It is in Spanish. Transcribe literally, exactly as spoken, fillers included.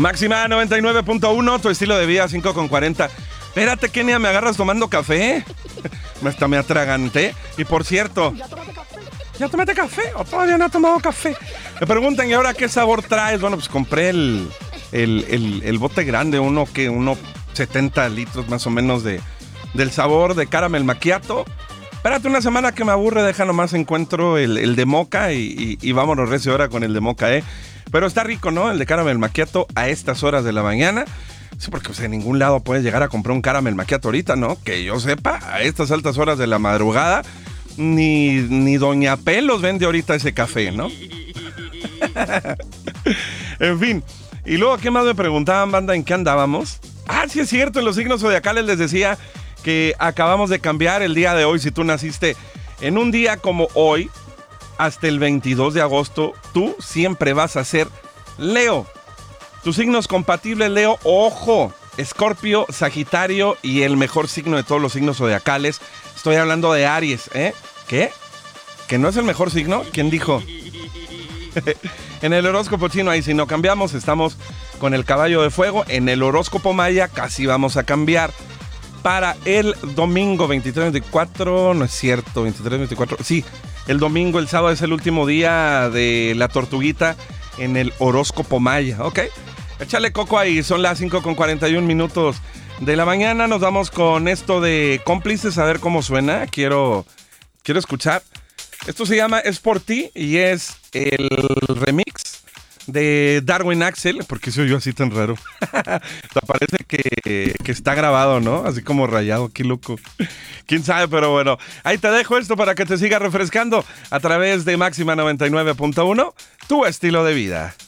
Máxima noventa y nueve punto uno, tu estilo de vida, cinco con cuarenta. Espérate, Kenia, me agarras tomando café. Hasta me atraganté. Y por cierto, ¿ya tomaste café o todavía no has tomado café? Me preguntan, ¿y ahora qué sabor traes? Bueno, pues compré el, el, el, el bote grande, uno que uno setenta litros más o menos de, del sabor de caramel macchiato. Espérate una semana que me aburre, deja nomás encuentro el, el de moca y, y, y vámonos recio ahora con el de moca, ¿eh? Pero está rico, ¿no? El de caramel macchiato a estas horas de la mañana. Sí, porque o sea, en ningún lado puedes llegar a comprar un caramel macchiato ahorita, ¿no? Que yo sepa, a estas altas horas de la madrugada, ni, ni Doña Pelos vende ahorita ese café, ¿no? En fin. Y luego, ¿qué más me preguntaban, banda? ¿En qué andábamos? Ah, sí es cierto, en los signos zodiacales les decía que acabamos de cambiar el día de hoy. Si tú naciste en un día como hoy, hasta el veintidós de agosto, tú siempre vas a ser Leo. Tus signos compatibles, Leo, ojo, Escorpio, Sagitario y el mejor signo de todos los signos zodiacales. Estoy hablando de Aries, ¿eh? ¿Qué? ¿Que no es el mejor signo? ¿Quién dijo? En el horóscopo chino, ahí si no cambiamos, estamos con el caballo de fuego. En el horóscopo maya casi vamos a cambiar. Para el domingo veintitrés veinticuatro, no es cierto, veintitrés veinticuatro, sí, el domingo, el sábado es el último día de la tortuguita en el horóscopo maya, ¿ok? Échale coco ahí, son las cinco con cuarenta y un minutos de la mañana, nos vamos con esto de Cómplices, a ver cómo suena, quiero, quiero escuchar. Esto se llama Es por ti y es el remix de Darwin Axel, porque se oyó así tan raro. Parece que, que está grabado, ¿no? Así como rayado, qué loco. Quién sabe, pero bueno. Ahí te dejo esto para que te sigas refrescando a través de Máxima noventa y nueve punto uno, tu estilo de vida.